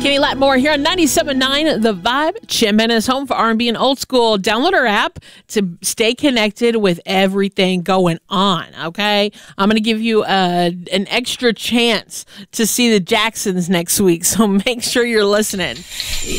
Kenny Lattimore here on 97.9 The Vibe. Chimbena's home for R&B and old school. Download our app to stay connected with everything going on, okay? I'm going to give you an extra chance to see the Jacksons next week, so make sure you're listening.